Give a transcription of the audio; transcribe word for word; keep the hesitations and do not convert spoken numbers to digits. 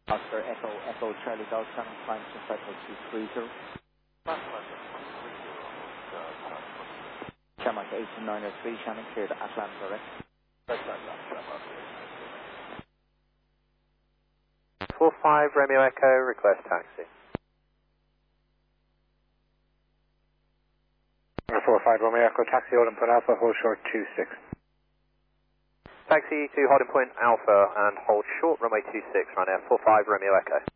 Oscar Echo Echo Charlie Golf Channel Climb to Cycle two three zero. Shamrock eight nine oh three, Shannon cleared Atlanta direct. four five Romeo Echo, request taxi. four five Romeo Echo, taxi, hold and put Alpha, hold short two six. Taxi to Holding Point Alpha and hold short runway two six, right now, four five Romeo Echo.